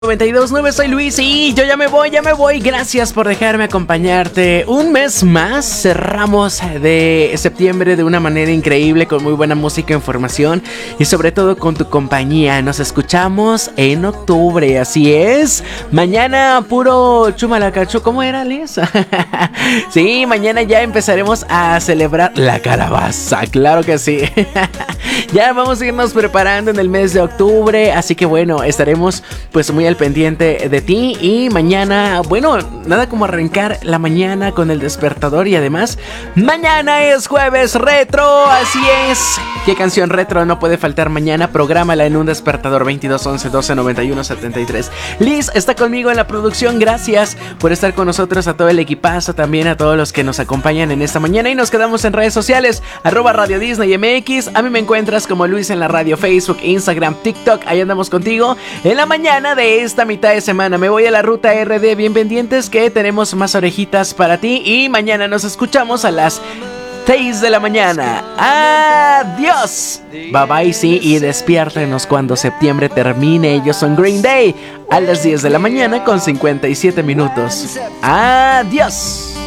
92.9, soy Luis y yo ya me voy. Gracias por dejarme acompañarte un mes más. Cerramos de septiembre de una manera increíble, con muy buena música, información y sobre todo con tu compañía. Nos escuchamos en octubre, así es. Mañana puro chumalacacho, ¿cómo era, Liz? Sí, mañana ya empezaremos a celebrar la calabaza, claro que sí. Ya vamos a irnos preparando en el mes de octubre, así que bueno, estaremos pues muy al pendiente de ti. Y mañana, bueno, nada como arrancar la mañana con el despertador. Y además, mañana es jueves retro, así es. ¿Qué canción retro no puede faltar mañana? Prográmala en un despertador 22 11 12 91 73. Liz está conmigo en la producción, gracias por estar con nosotros, a todo el equipazo, también a todos los que nos acompañan en esta mañana. Y nos quedamos en redes sociales, @Radio Disney MX. A mí me encuentras como Luis en la radio, Facebook, Instagram, TikTok. Ahí andamos contigo en la mañana de esta mitad de semana. Me voy a la ruta RD, bien pendientes que tenemos más orejitas para ti. Y mañana nos escuchamos a las 6 de la mañana. ¡Adiós! Bye bye, sí, y despiértenos cuando septiembre termine. Ellos son Green Day a las 10 de la mañana con 57 minutos. ¡Adiós!